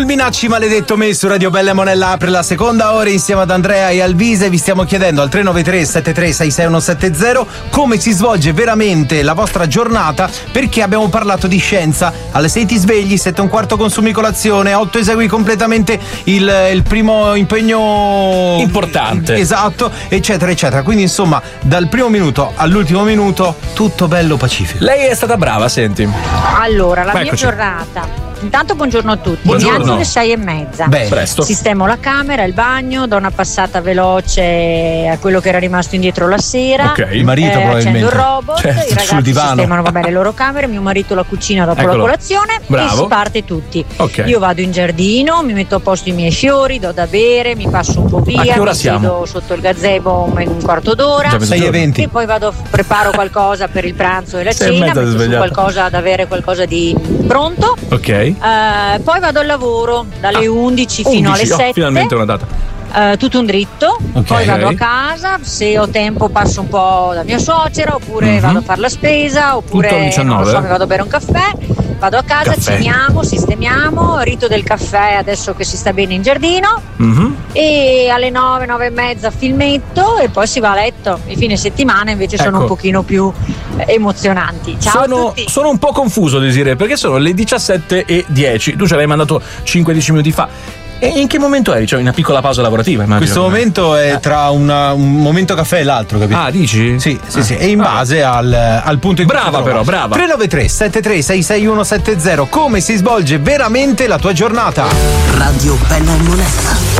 Fulminacci maledetto me su Radio Bella e Monella apre la seconda ora insieme ad Andrea e Alvise. Vi stiamo chiedendo al 393 7366170 come si svolge veramente la vostra giornata, perché abbiamo parlato di scienza. Alle 6 ti svegli, 7:15 consumi colazione, 8 esegui completamente il primo impegno importante, esatto, eccetera eccetera. Quindi insomma dal primo minuto all'ultimo minuto tutto bello pacifico. Lei è stata brava, senti. Allora, la mia Eccoci. giornata. Intanto buongiorno a tutti. Buongiorno. Mi alzo alle 6:30. Beh, presto. Sistemo la camera, il bagno, do una passata veloce a quello che era rimasto indietro la sera. Ok. Il marito Accendo probabilmente. il robot, Certo, i ragazzi sul divano. sistemano le loro camere, mio marito la cucina dopo Eccolo. la colazione Bravo. e si parte tutti. Ok. Io vado in giardino, mi metto a posto i miei fiori, do da bere, mi passo un po' A via, che ora mi siamo? siedo sotto il gazebo in un quarto d'ora. Già mezzogiorno. 6:20. E poi preparo qualcosa per il pranzo e la 6:30 cena, metto su svegliata. qualcosa ad avere qualcosa di pronto. Ok. Poi vado al lavoro dalle 11 fino 11, alle 7. finalmente una data. Tutto un dritto, Ok. poi vado a casa, se ho tempo passo un po' da mia suocera, oppure Mhm. vado a fare la spesa, oppure Tutto alle 19. non lo so, mi vado a bere un caffè, vado a casa, Caffè. ceniamo, sistemiamo, rito del caffè adesso che si sta bene in giardino Mhm. e alle 9, 9:30 filmetto e poi si va a letto. I fine settimana invece sono Ecco. un pochino più emozionanti. Ciao a tutti. Sono un po' confuso, Desiree, perché sono le 17:10. Tu ce l'hai mandato 5-10 minuti fa. E in che momento eri? Cioè, una piccola pausa lavorativa, immagino. Questo momento è tra un momento caffè e l'altro, capito? Ah, dici? Sì, e in base al punto in cui Brava, ti trovi. però, brava. 393 7366170 come si svolge veramente la tua giornata? Radio Bella e Monella.